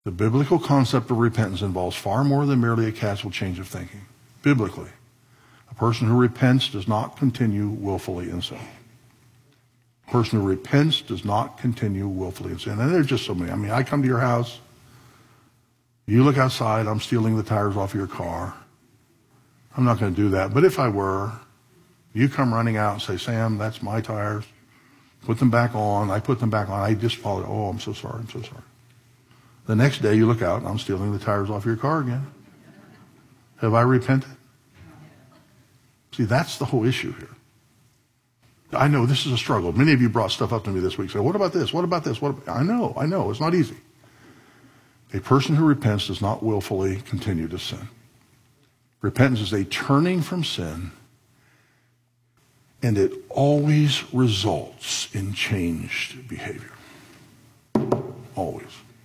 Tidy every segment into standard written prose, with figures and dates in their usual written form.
The biblical concept of repentance involves far more than merely a casual change of thinking. Biblically, a person who repents does not continue willfully in sin. A person who repents does not continue willfully in sin. And there's just so many. I mean, I come to your house, you look outside, I'm stealing the tires off your car. I'm not going to do that. But if I were, you come running out and say, Sam, that's my tires. Put them back on. I put them back on. I just followed. Oh, I'm so sorry. I'm so sorry. The next day you look out and I'm stealing the tires off your car again. Have I repented? See, that's the whole issue here. I know this is a struggle. Many of you brought stuff up to me this week. Say, what about this? What about this? I know. It's not easy. A person who repents does not willfully continue to sin. Repentance is a turning from sin, and it always results in changed behavior. Always.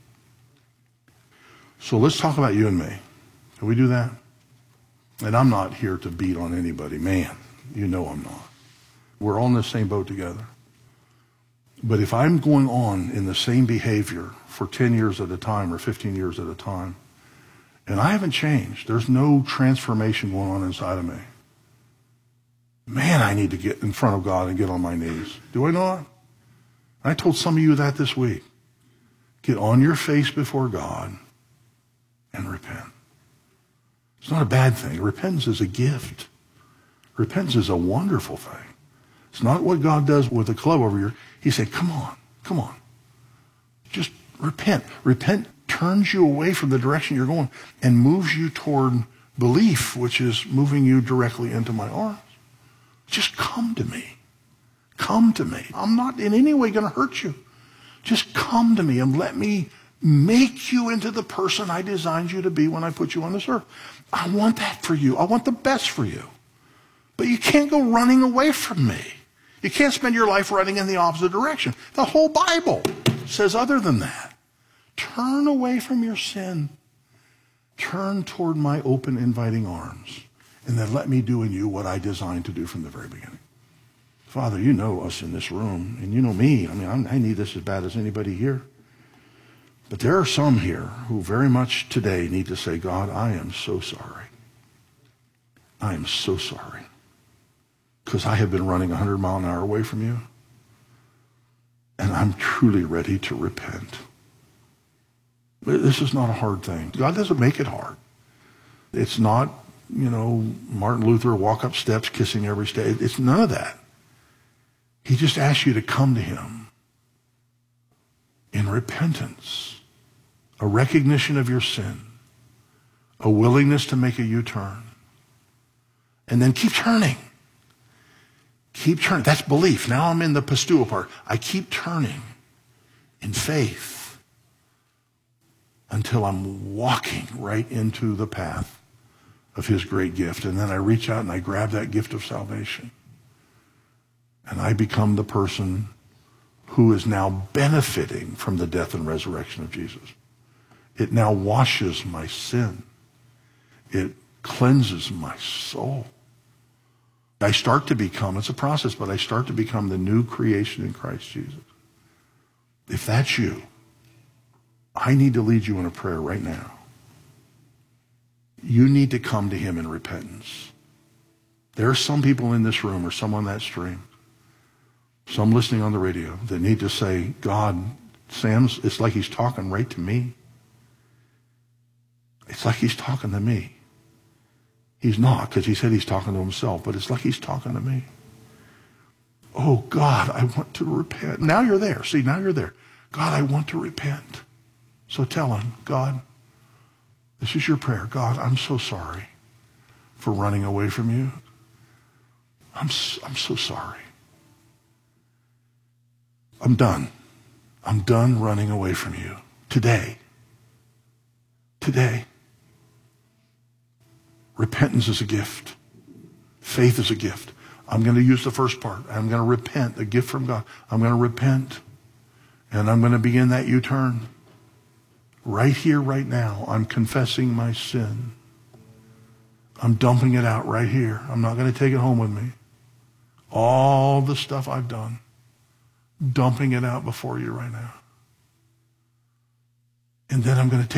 So let's talk about you and me. Can we do that? And I'm not here to beat on anybody. Man, you know I'm not. We're all in the same boat together. But if I'm going on in the same behavior for 10 years at a time or 15 years at a time, and I haven't changed, there's no transformation going on inside of me, man, I need to get in front of God and get on my knees. Do I not? I told some of you that this week. Get on your face before God and repent. It's not a bad thing. Repentance is a gift. Repentance is a wonderful thing. It's not what God does with a club over your. He said, come on. Just repent. Repent turns you away from the direction you're going and moves you toward belief, which is moving you directly into my arms. Just come to me. Come to me. I'm not in any way going to hurt you. Just come to me and let me make you into the person I designed you to be when I put you on this earth. I want that for you. I want the best for you. But you can't go running away from me. You can't spend your life running in the opposite direction. The whole Bible says other than that. Turn away from your sin. Turn toward my open, inviting arms. And then let me do in you what I designed to do from the very beginning. Father, you know us in this room, and you know me. I mean, I need this as bad as anybody here. But there are some here who very much today need to say, God, I am so sorry. I am so sorry. Because I have been running 100 miles an hour away from you. And I'm truly ready to repent. This is not a hard thing. God doesn't make it hard. It's not, Martin Luther, walk up steps, kissing every step. It's none of that. He just asks you to come to him in repentance, a recognition of your sin, a willingness to make a U-turn, and then keep turning. Keep turning. That's belief. Now I'm in the pisteuo part. I keep turning in faith until I'm walking right into the path of his great gift. And then I reach out and I grab that gift of salvation. And I become the person who is now benefiting from the death and resurrection of Jesus. It now washes my sin. It cleanses my soul. I start to become, it's a process, but I start to become the new creation in Christ Jesus. If that's you, I need to lead you in a prayer right now. You need to come to him in repentance. There are some people in this room or some on that stream, some listening on the radio, that need to say, God, Sam's, it's like he's talking right to me. It's like he's talking to me. He's not, because he said he's talking to himself, but it's like he's talking to me. Oh, God, I want to repent. Now you're there. See, now you're there. God, I want to repent. So tell him, God, this is your prayer. God, I'm so sorry for running away from you. I'm so sorry. I'm done. I'm done running away from you. Today. Repentance is a gift. Faith is a gift. I'm going to use the first part. I'm going to repent, a gift from God. I'm going to repent, and I'm going to begin that U-turn. Right here, right now, I'm confessing my sin. I'm dumping it out right here. I'm not going to take it home with me. All the stuff I've done, dumping it out before you right now. and then I'm going to take